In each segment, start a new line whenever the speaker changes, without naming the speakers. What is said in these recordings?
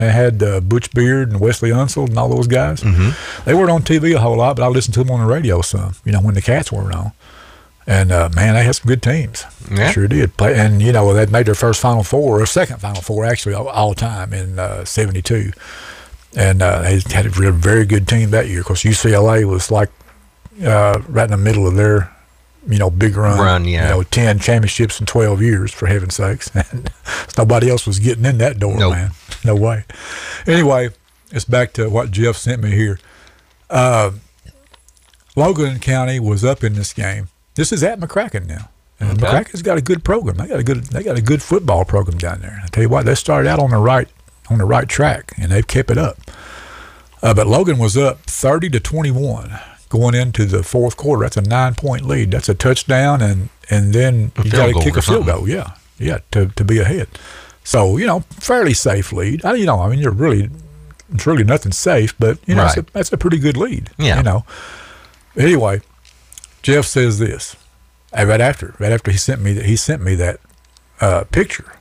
They had Butch Beard and Wesley Unseld and all those guys.
Mm-hmm.
They weren't on TV a whole lot, but I listened to them on the radio some, when the Cats weren't on. And, man, they had some good teams.
Yeah.
They sure did. And, they made their first Final Four, or second Final Four, actually, all time in 72. And they had a very good team that year. Of course, UCLA was like right in the middle of their, big run. 10 championships in 12 years, for heaven's sakes. And nobody else was getting in that door,
Nope.
man. No way. Anyway, it's back to what Jeff sent me here. Logan County was up in this game. This is at McCracken now. And
Okay.
McCracken's got a good program. They got a good football program down there. I tell you what, they started out on the right track, and they've kept it up. But Logan was up 30-21 going into the fourth quarter. That's a 9-point lead. That's a touchdown, and then you got to kick a field goal. Yeah, to be ahead. So fairly safe lead. It's really nothing safe, but
Right.
that's a pretty good lead.
Yeah.
Anyway, Jeff says this right after he sent me that picture.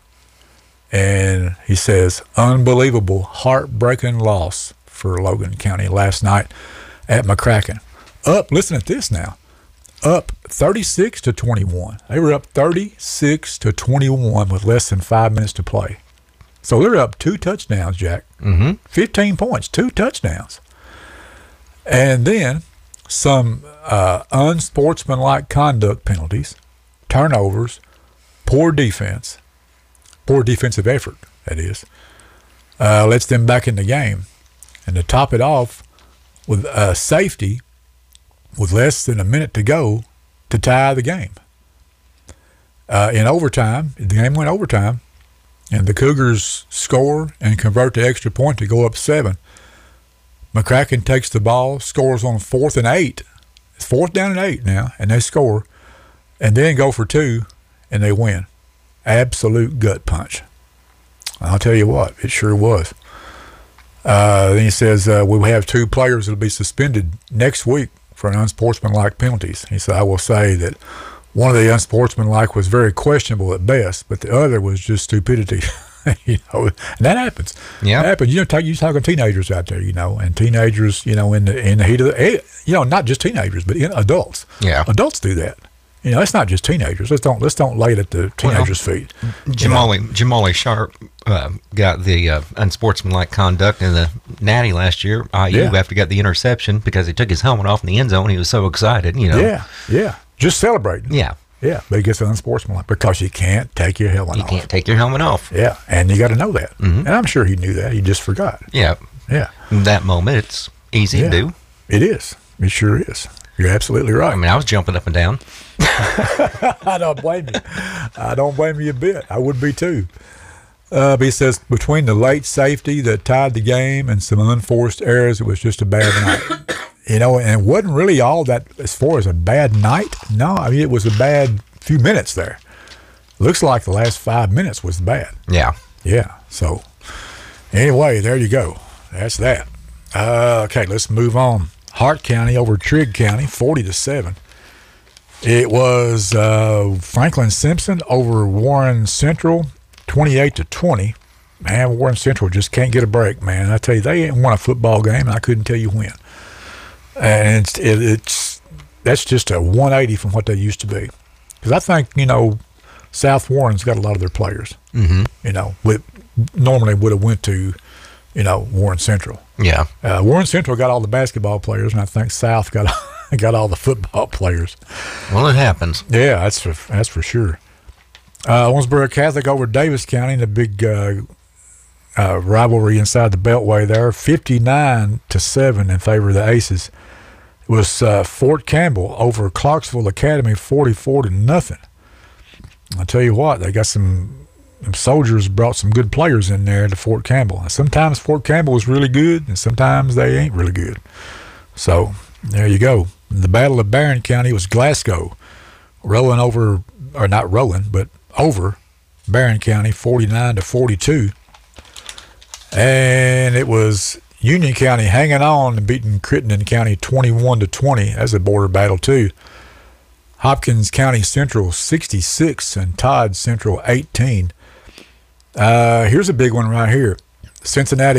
And he says, unbelievable, heartbreaking loss for Logan County last night at McCracken. Listen at this now, up 36-21. They were up 36-21 with less than 5 minutes to play. So they're up 2 touchdowns, Jack.
Mm-hmm.
15 points, 2 touchdowns. And then some unsportsmanlike conduct penalties, turnovers, poor defensive effort, that is, lets them back in the game. And to top it off with safety with less than a minute to go to tie the game. In overtime, the game went overtime, and the Cougars score and convert the extra point to go up 7. McCracken takes the ball, scores on 4th and 8. It's 4th down and 8 now, and they score, and then go for 2, and they win. Absolute gut punch. I'll tell you what, it sure was. Then he says, we have 2 players that will be suspended next week for an unsportsmanlike penalties. He said, I will say that one of the unsportsmanlike was very questionable at best, but the other was just stupidity. And that happens.
Yeah.
That happens. You're talking teenagers out there, and teenagers, in the heat of the, not just teenagers, but adults.
Yeah.
Adults do that. It's not just teenagers. Let's don't lay it at the teenagers' feet.
Jamali Sharp got the unsportsmanlike conduct in the Natty last year. IU after he got the interception because he took his helmet off in the end zone. He was so excited, Yeah. Just celebrating. Yeah.
Yeah, but it gets unsportsmanlike because you can't take your helmet off.
You can't take your helmet off.
Yeah, and you got to know that.
Mm-hmm.
And I'm sure he knew that. He just forgot.
Yeah.
Yeah.
In that moment, it's easy to do.
It is. It sure is. You're absolutely right.
I mean, I was jumping up and down.
I don't blame you. I don't blame you a bit. I would be too. But he says between the late safety that tied the game and some unforced errors, it was just a bad night. And it wasn't really all that as far as a bad night. No, I mean, it was a bad few minutes there. Looks like the last 5 minutes was bad.
Yeah.
Yeah. So anyway, there you go. That's that. Okay, let's move on. Hart County over Trigg County, 40-7. It was Franklin Simpson over Warren Central, 28-20. Man, Warren Central just can't get a break, man. I tell you, they ain't won a football game, and I couldn't tell you when. And that's just a 180 from what they used to be. Because I think, South Warren's got a lot of their players.
Mm-hmm.
Normally would have went to, Warren Central.
Yeah.
Warren Central got all the basketball players, and I think South got all the football players.
Well, it happens.
Yeah, that's for sure. Owensboro Catholic over Davis County in the big rivalry inside the Beltway there, 59-7 in favor of the Aces. It was Fort Campbell over Clarksville Academy, 44-0. I'll tell you what, they got some soldiers brought some good players in there to Fort Campbell. And sometimes Fort Campbell is really good, and sometimes they ain't really good. So there you go. The Battle of Barron County was Glasgow rolling over, or not rolling, but over Barron County, 49-42. And it was Union County hanging on and beating Crittenden County 21-20. That's a border battle too. Hopkins County Central 66 and Todd Central 18. Here's a big one right here. Cincinnati